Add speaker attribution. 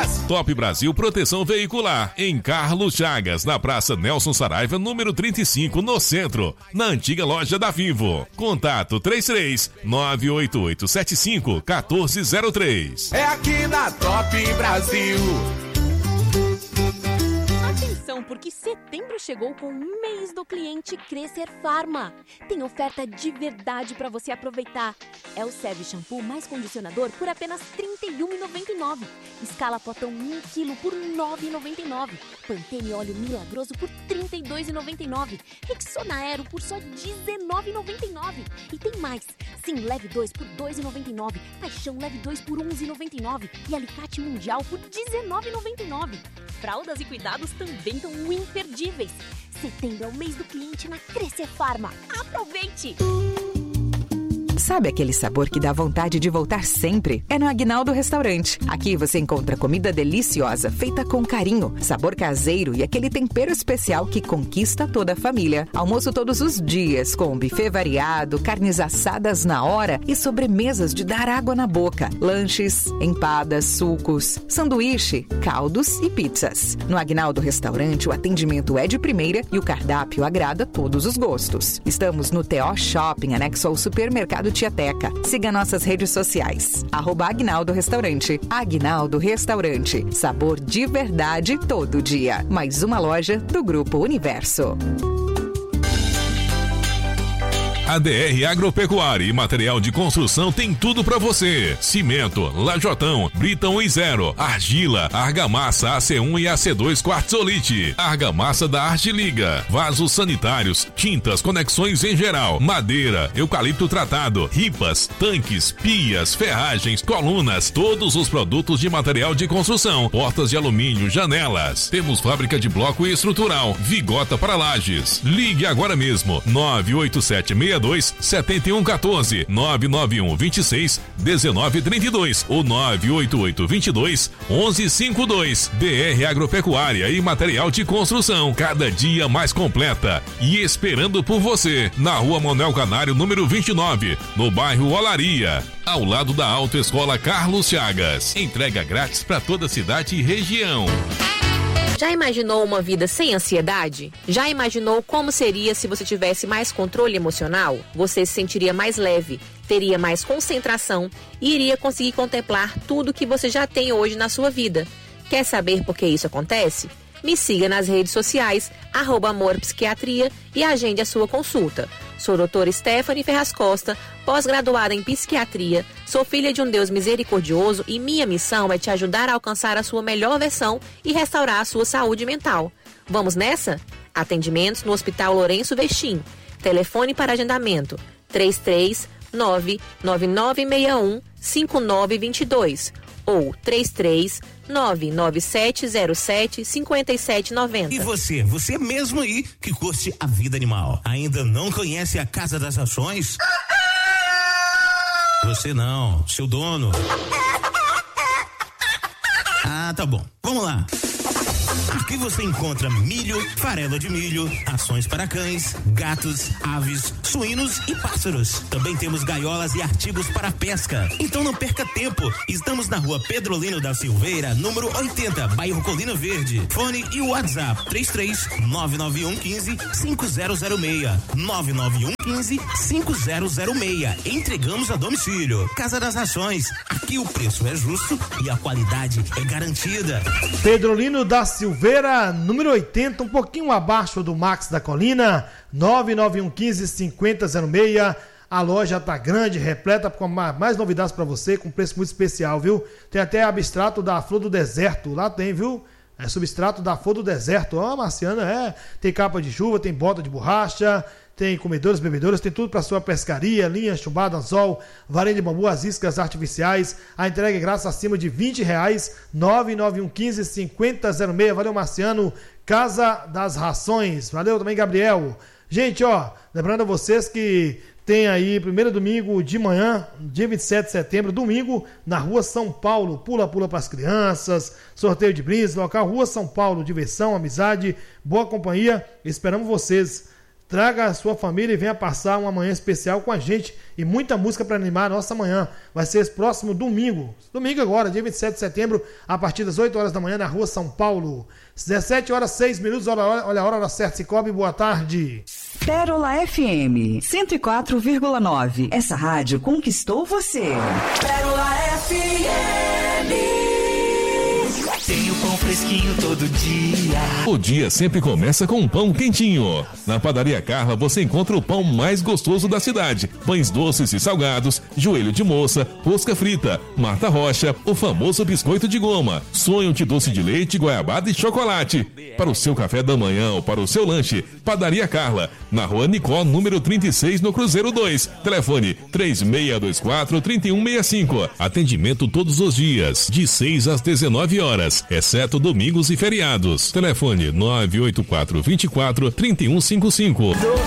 Speaker 1: Chagas.
Speaker 2: Top Brasil Proteção Veicular, em Carlos Chagas, na Praça Nelson Saraiva, número 35, no centro, na antiga loja da Vivo. Contato 33-98875-1403.
Speaker 1: É aqui na Top Brasil.
Speaker 3: Atenção, porque setembro chegou com o mês do cliente Crescer Pharma. Tem oferta de verdade para você aproveitar. É o Seve Shampoo mais condicionador por apenas R$ 31,99. Escala Potão 1 kg por R$ 9,99. Pantene Óleo Milagroso por R$ 32,99. Rexona Aero por só R$ 19,99. E tem mais. Sim, leve 2 por R$ 2,99. Paixão leve 2 por R$ 11,99. E Alicate Mundial por R$ 19,99. Fraldas e cuidados também estão imperdíveis. Setembro é o mês do cliente na Crescer Pharma. Aproveite!
Speaker 4: Sabe aquele sabor que dá vontade de voltar sempre? É no Aguinaldo Restaurante. Aqui você encontra comida deliciosa, feita com carinho, sabor caseiro e aquele tempero especial que conquista toda a família. Almoço todos os dias, com buffet variado, carnes assadas na hora e sobremesas de dar água na boca. Lanches, empadas, sucos, sanduíche, caldos e pizzas. No Aguinaldo Restaurante, o atendimento é de primeira e o cardápio agrada todos os gostos. Estamos no TO Shopping, anexo ao supermercado Tiateca. Siga nossas redes sociais. @Aguinaldo Restaurante. Aguinaldo Restaurante. Sabor de verdade todo dia. Mais uma loja do Grupo Universo.
Speaker 2: ADR Agropecuária e Material de Construção tem tudo para você. Cimento, lajotão, brita 1 e 0, argila, argamassa AC1 e AC2 quartzolite, argamassa da Arte Liga, vasos sanitários, tintas, conexões em geral, madeira, eucalipto tratado, ripas, tanques, pias, ferragens, colunas, todos os produtos de material de construção, portas de alumínio, janelas. Temos fábrica de bloco e estrutural, Vigota para lajes. Ligue agora mesmo, 98762-7114, 99126-1932 ou 98822-1152. DR Agropecuária e Material de Construção, cada dia mais completa e esperando por você, na Rua Manuel Canário, número 29, no bairro Olaria, ao lado da Autoescola Carlos Chagas. Entrega grátis para toda a cidade e região.
Speaker 5: Já imaginou uma vida sem ansiedade? Já imaginou como seria se você tivesse mais controle emocional? Você se sentiria mais leve, teria mais concentração e iria conseguir contemplar tudo que você já tem hoje na sua vida. Quer saber por que isso acontece? Me siga nas redes sociais, @Amor Psiquiatria, e agende a sua consulta. Sou doutora Stephanie Ferraz Costa, pós-graduada em psiquiatria, sou filha de um Deus misericordioso e minha missão é te ajudar a alcançar a sua melhor versão e restaurar a sua saúde mental. Vamos nessa? Atendimentos no Hospital Lourenço Vestim. Telefone para agendamento 33999615922 ou 33997075790.
Speaker 6: E você mesmo aí que curte a vida animal, ainda não conhece a Casa das Rações? Você não, seu dono. Ah, tá bom. Vamos lá. Aqui você encontra milho, farelo de milho, rações para cães, gatos, aves, suínos e pássaros. Também temos gaiolas e artigos para pesca. Então não perca tempo. Estamos na Rua Pedrolino da Silveira, número 80, bairro Colina Verde. Fone e WhatsApp 33-99115-5006. 99115-5006. Entregamos a domicílio. Casa das Rações. Aqui o preço é justo e a qualidade é garantida.
Speaker 7: Pedrolino da Silveira, número 80, um pouquinho abaixo do Max da Colina, 99115-5006. A loja tá grande, repleta com mais novidades para você, com preço muito especial, viu? Tem até abstrato da Flor do Deserto, lá tem, viu? É substrato da Flor do Deserto, ó, Marciana, tem capa de chuva, tem bota de borracha, tem comedores, bebedoras, tem tudo para sua pescaria, linha, chumbada, anzol, varinha de bambu, as iscas artificiais. A entrega é grátis acima de R$20. 99115-5006. Valeu, Marciano. Casa das Rações. Valeu também, Gabriel. Gente, ó, lembrando a vocês que tem aí primeiro domingo de manhã, dia 27 de setembro, domingo, na Rua São Paulo. Pula-pula para as crianças, sorteio de brindes, local Rua São Paulo, diversão, amizade, boa companhia. Esperamos vocês. Traga a sua família e venha passar uma manhã especial com a gente e muita música para animar a nossa manhã. Vai ser esse próximo domingo. Domingo agora, dia 27 de setembro, a partir das 8 horas da manhã na Rua São Paulo. 17 horas 6 minutos, olha a hora certa, Cicobi, boa tarde.
Speaker 8: Pérola FM 104,9. Essa rádio conquistou você.
Speaker 9: Pérola FM. Tem o pão fresquinho todo dia.
Speaker 2: O dia sempre começa com um pão quentinho. Na Padaria Carla você encontra o pão mais gostoso da cidade. Pães doces e salgados, joelho de moça, rosca frita, Marta Rocha, o famoso biscoito de goma, sonho de doce de leite, goiabada e chocolate. Para o seu café da manhã ou para o seu lanche, Padaria Carla, na Rua Nicó, número 36, no Cruzeiro 2. Telefone 3624-3165. Atendimento todos os dias, de 6 às 19 horas, exceto domingos e feriados. Telefone 98424-3155.